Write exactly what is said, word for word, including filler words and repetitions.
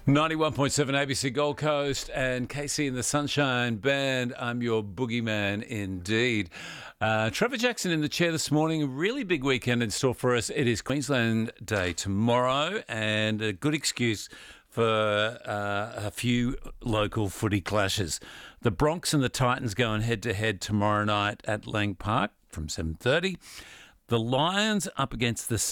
ninety-one point seven A B C Gold Coast and Casey and the Sunshine Band. I'm your boogeyman indeed. Uh, Trevor Jackson in the chair this morning. A really big weekend in store for us. It is Queensland Day tomorrow and a good excuse for uh, a few local footy clashes. The Bronx and the Titans going head-to-head tomorrow night at Lang Park from seven thirty. The Lions up against the